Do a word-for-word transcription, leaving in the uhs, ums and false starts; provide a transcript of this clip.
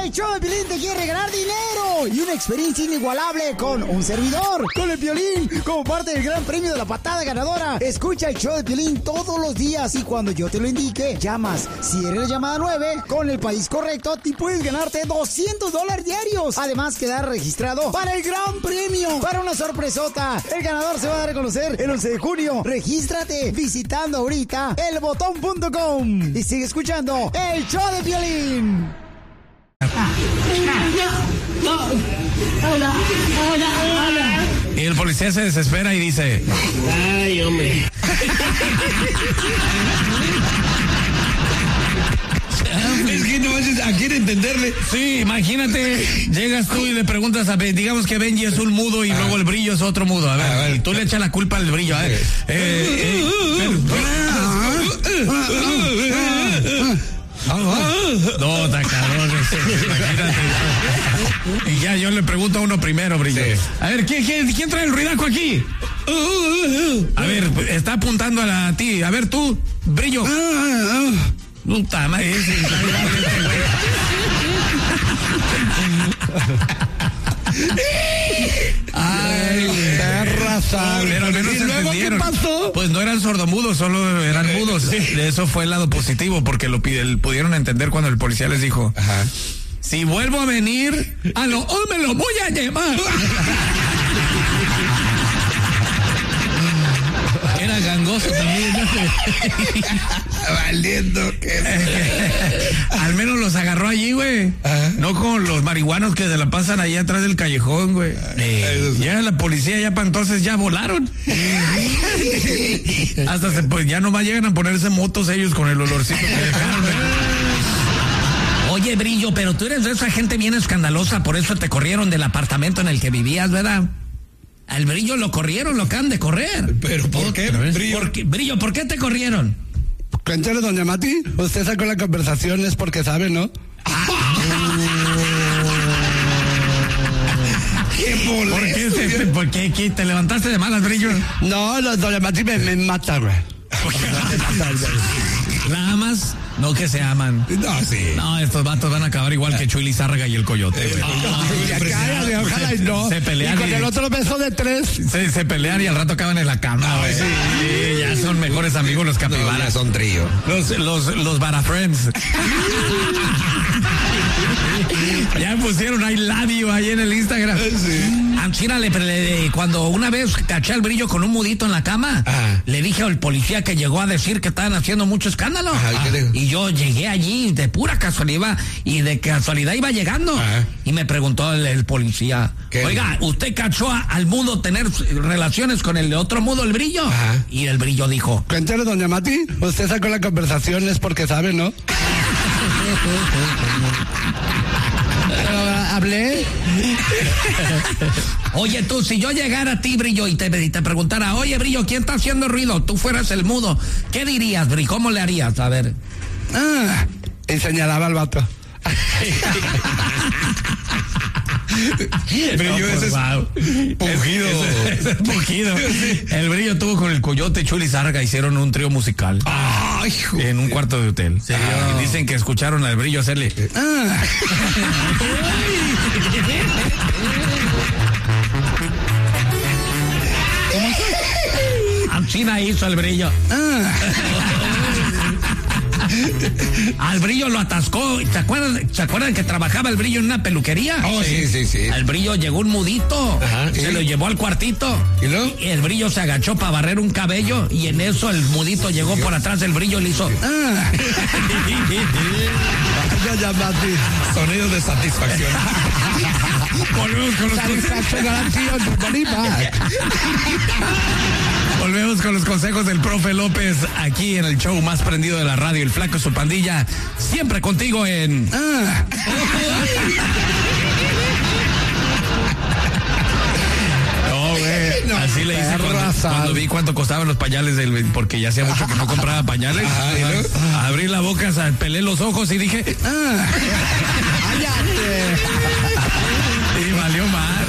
El show de Piolín te quiere regalar dinero y una experiencia inigualable con un servidor, con el Piolín, como parte del gran premio de la patada ganadora. Escucha el show de Piolín todos los días y cuando yo te lo indique, llamas. Si eres la llamada nueve, con el país correcto, te puedes ganarte doscientos dólares diarios. Además, quedar registrado para el gran premio, para una sorpresota. El ganador se va a dar a conocer el once de junio. Regístrate visitando ahorita el botón punto com y sigue escuchando el show de Piolín. Y el policía se desespera y dice: ay, hombre. Es que no vas a querer entenderle. Sí, imagínate, llegas tú y le preguntas a, digamos que Benji es un mudo y ah. luego el Brillo es otro mudo. A ver, a ver, y tú le echas la culpa al Brillo. A ver. Eh, eh, no, está cabrón. Imagínate. Y ya yo le pregunto a uno primero, Brillo. Sí. A ver, ¿quién, quién, ¿quién trae el ruidaco aquí? A ver, está apuntando a, la, a ti. A ver tú, Brillo. Puta madre, ese, ay, perra sal. Pero al menos ¿y luego entendieron. ¿Qué pasó? Pues no eran sordomudos, solo eran mudos. Eso fue el lado positivo, porque lo pudieron entender cuando el policía les dijo: ajá, si vuelvo a venir, a lo oh, me lo voy a llevar. Era gangoso también. Valiendo que al menos los agarró allí, güey. No con los marihuanos que se la pasan ahí atrás del callejón, güey. Eh, ya la policía ya para entonces ya volaron. Hasta se, pues ya nomás llegan a ponerse motos ellos con el olorcito que dejaron. Oye, Brillo, pero tú eres de esa gente bien escandalosa, por eso te corrieron del apartamento en el que vivías, ¿verdad? Al Brillo lo corrieron, lo acaban de correr. ¿Pero por qué, Brillo? ¿Por qué, Brillo, ¿por qué te corrieron? Cuéntale, doña Mati, usted sacó la conversación, es porque sabe, ¿no? ¿Qué ¿Por qué, se, ¿Por qué, qué te levantaste de malas, Brillo? No, lo, doña Mati me, me mata, güey. ¿La amas? No, que se aman. No, sí. No, estos vatos van a acabar igual que Chuy Lizárraga y el Coyote. Eh, oh, cállate, ojalá y no. Se pelean. Y con y, el otro beso de tres. Se, se pelean y al rato acaban en la cama, güey. Sí, sí, ya son mejores amigos los capibaras. No, ya son trío. Los, los, los Barafriends. Ya pusieron ahí labio ahí en el Instagram. Sí. China, le, le, cuando una vez caché al Brillo con un mudito en la cama, ah. le dije al policía que llegó a decir que estaban haciendo mucho escándalo. Ah, y yo llegué allí de pura casualidad y de casualidad iba llegando. Ah. Y me preguntó el, el policía, oiga, ¿usted cachó a, al mudo tener relaciones con el otro mudo, el Brillo? Ah. Y el Brillo dijo, cuéntale, doña Mati, usted sacó la conversación, es porque sabe, ¿no? Hablé. Oye, tú, si yo llegara a ti, Brillo, y te, y te preguntara, oye, Brillo, ¿quién está haciendo ruido? Tú fueras el mudo, ¿qué dirías, Brillo? ¿Cómo le harías? A ver. Ah, y señalaba al vato. Brillo, ese es pujido. Ese es pujido. El Brillo tuvo con el Coyote, Chuy Lizárraga, hicieron un trío musical. Ay, en un cuarto de hotel. Ah, dicen que escucharon al Brillo hacerle. Ah. China hizo el Brillo. Ah. Al Brillo lo atascó. ¿Se acuerdan, ¿Se acuerdan que trabajaba el Brillo en una peluquería? Oh, sí, sí, sí. Al Brillo llegó un mudito. Ajá, se ¿sí? lo llevó al cuartito. ¿Y luego? Y el Brillo se agachó para barrer un cabello y en eso el mudito llegó ¿sí? por atrás del Brillo y le hizo. Ah. Sonidos de satisfacción. Volvemos con los Volvemos con los consejos del profe López aquí en el show más prendido de la radio, El Flaco y su pandilla, siempre contigo en... Ah. No, güey, no, así le hice cuando, cuando vi cuánto costaban los pañales, del, porque ya hacía mucho que no compraba pañales. Ajá, abrí la boca, pelé los ojos y dije... Ah. ¡Cállate!